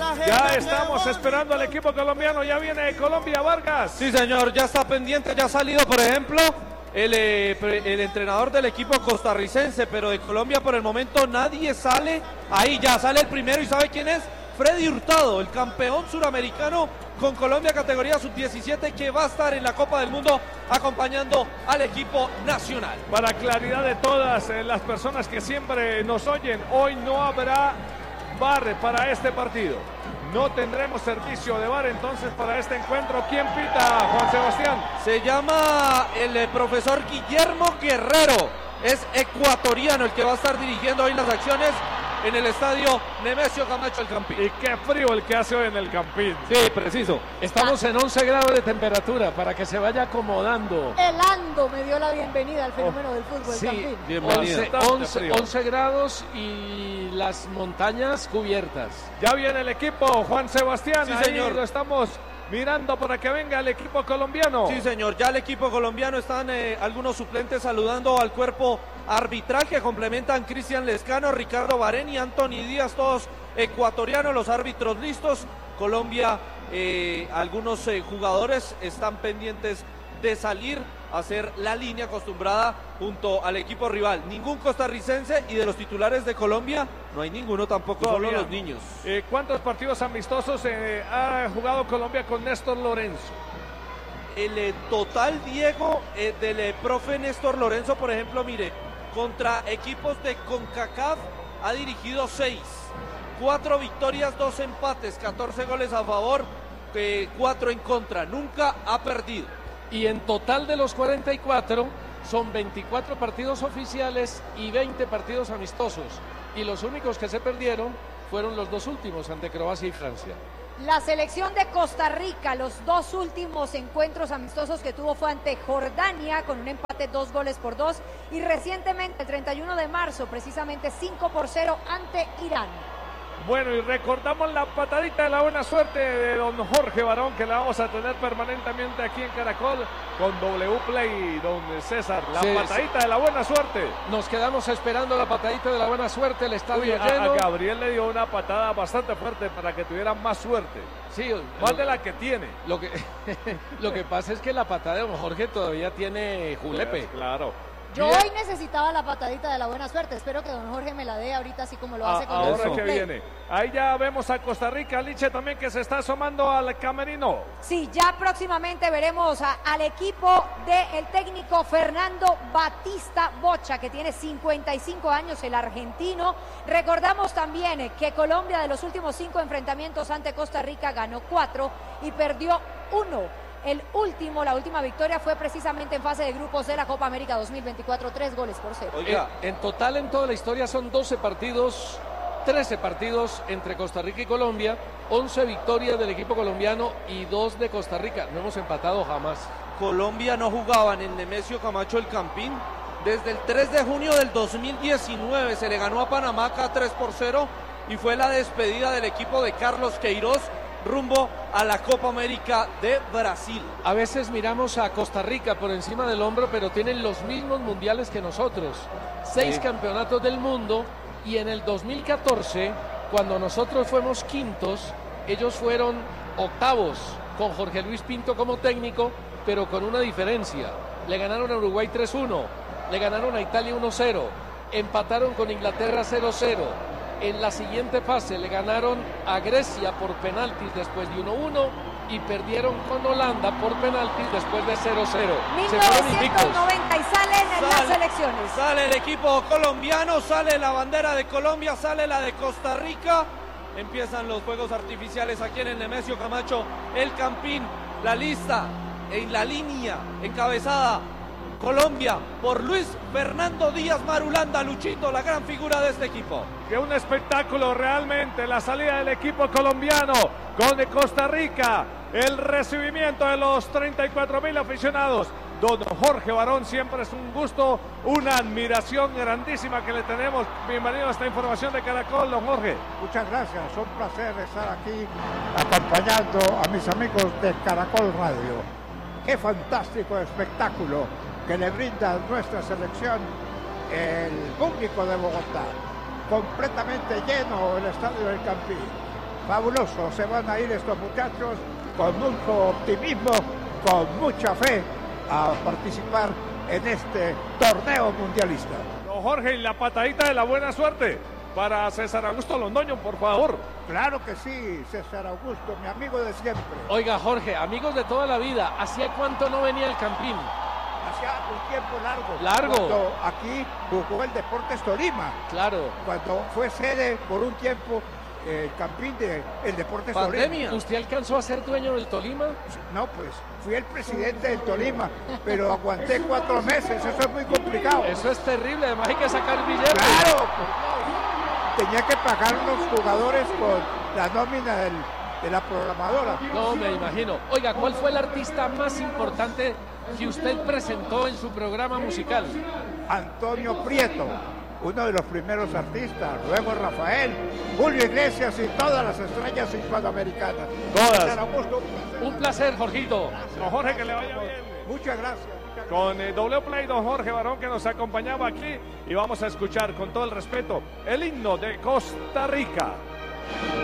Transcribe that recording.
Ya estamos esperando al equipo colombiano, ya viene Colombia, Vargas. Sí, señor, ya está pendiente, ya ha salido, por ejemplo, el entrenador del equipo costarricense, pero de Colombia por el momento nadie sale. Ahí ya sale el primero, ¿y sabe quién es? Freddy Hurtado, el campeón suramericano con Colombia categoría sub-17, que va a estar en la Copa del Mundo acompañando al equipo nacional. Para claridad de todas las personas que siempre nos oyen, hoy no habrá VAR para este partido. No tendremos servicio de VAR entonces para este encuentro. ¿Quién pita, Juan Sebastián? Se llama el profesor Guillermo Guerrero. Es ecuatoriano el que va a estar dirigiendo hoy las acciones en el estadio Nemesio Camacho El Campín. Y qué frío el que hace hoy en el Campín. Sí, preciso. Estamos en 11 grados de temperatura para que se vaya acomodando. El Ando me dio la bienvenida al fenómeno del fútbol. Sí, Campín. 11 grados y las montañas cubiertas. Ya viene el equipo, Juan Sebastián. Sí, ahí señor. Lo estamos mirando para que venga el equipo colombiano. Sí, señor, ya el equipo colombiano están algunos suplentes saludando al cuerpo arbitral que complementan Cristian Lescano, Ricardo Barén y Anthony Díaz, todos ecuatorianos, los árbitros listos. Colombia, algunos jugadores están pendientes de salir a hacer la línea acostumbrada junto al equipo rival. Ningún costarricense, y de los titulares de Colombia no hay ninguno tampoco, solo los niños. ¿Cuántos partidos amistosos ha jugado Colombia con Néstor Lorenzo? El total, Diego, del profe Néstor Lorenzo, por ejemplo, mire, contra equipos de CONCACAF ha dirigido 6, 4 victorias, 2 empates, 14 goles a favor, 4 en contra, nunca ha perdido. Y en total de los 44 son 24 partidos oficiales y 20 partidos amistosos. Y los únicos que se perdieron fueron los 2 últimos ante Croacia y Francia. La selección de Costa Rica, los 2 últimos encuentros amistosos que tuvo fue ante Jordania con un empate 2-2 y recientemente el 31 de marzo precisamente 5-0 ante Irán. Bueno, y recordamos la patadita de la buena suerte de don Jorge Barón, que la vamos a tener permanentemente aquí en Caracol con W Play, don César. La patadita de la buena suerte. Nos quedamos esperando la patadita de la buena suerte, el estadio lleno. A Gabriel le dio una patada bastante fuerte para que tuviera más suerte. Sí, más de la que tiene. Lo que pasa es que la patada de don Jorge todavía tiene julepe. Pues, claro. Yo hoy necesitaba la patadita de la buena suerte. Espero que don Jorge me la dé ahorita, así como lo hace con ahora el que viene. Ahí ya vemos a Costa Rica, Liche también, que se está asomando al camerino. Sí, ya próximamente veremos al equipo del técnico Fernando Batista Bocha, que tiene 55 años, el argentino. Recordamos también que Colombia, de los últimos 5 enfrentamientos ante Costa Rica, ganó 4 y perdió 1. La última victoria fue precisamente en fase de grupos de la Copa América 2024, 3-0. Oiga, en total en toda la historia son 12 partidos, 13 partidos entre Costa Rica y Colombia, 11 victorias del equipo colombiano y 2 de Costa Rica. No hemos empatado jamás. Colombia no jugaba en el Nemesio Camacho El Campín desde el 3 de junio del 2019. Se le ganó a Panamá acá 3-0 y fue la despedida del equipo de Carlos Queiroz rumbo a la Copa América de Brasil. A veces miramos a Costa Rica por encima del hombro, pero tienen los mismos mundiales que nosotros. 6 campeonatos del mundo, y en el 2014, cuando nosotros fuimos quintos, ellos fueron octavos, con Jorge Luis Pinto como técnico, pero con una diferencia. Le ganaron a Uruguay 3-1, le ganaron a Italia 1-0, empataron con Inglaterra 0-0. En la siguiente fase le ganaron a Grecia por penaltis después de 1-1 y perdieron con Holanda por penaltis después de 0-0. 1990 y salen las elecciones. Sale el equipo colombiano, sale la bandera de Colombia, sale la de Costa Rica. Empiezan los fuegos artificiales aquí en el Nemesio Camacho El Campín. La lista en la línea encabezada Colombia por Luis Fernando Díaz Marulanda, Luchito, la gran figura de este equipo. Que un espectáculo realmente, la salida del equipo colombiano con Costa Rica, el recibimiento de los 34,000 aficionados. Don Jorge Barón, siempre es un gusto, una admiración grandísima que le tenemos. Bienvenido a esta información de Caracol, don Jorge. Muchas gracias, un placer estar aquí acompañando a mis amigos de Caracol Radio. Qué fantástico espectáculo que le brinda a nuestra selección el público de Bogotá. Completamente lleno el estadio del Campín. fabuloso. Se van a ir estos muchachos con mucho optimismo, con mucha fe a participar en este torneo mundialista. Don Jorge, y la patadita de la buena suerte para César Augusto Londoño, por favor. Claro que sí, César Augusto, mi amigo de siempre. Oiga, Jorge, amigos de toda la vida, ¿hacía cuánto no venía el Campín? Hacía un tiempo largo. Largo. Cuando aquí jugó el Deportes Tolima. Claro. Cuando fue sede por un tiempo el Campín del Deportes ¿Pandemia? Tolima. ¿Usted alcanzó a ser dueño del Tolima? No, pues fui el presidente del Tolima, pero aguanté 4 meses, eso es muy complicado. Eso es terrible, además hay que sacar billetes. Claro, pues, no. Tenía que pagar los jugadores con la nómina de la programadora. No, me imagino. Oiga, ¿cuál fue el artista más importante que usted presentó en su programa musical? Antonio Prieto, uno de los primeros artistas, luego Rafael, Julio Iglesias y todas las estrellas hispanoamericanas. Todas. César Augusto, Un placer, Jorgito. Don Jorge, que le vaya bien. muchas gracias. Con doble play, don Jorge Barón, que nos acompañaba aquí, y vamos a escuchar con todo el respeto el himno de Costa Rica.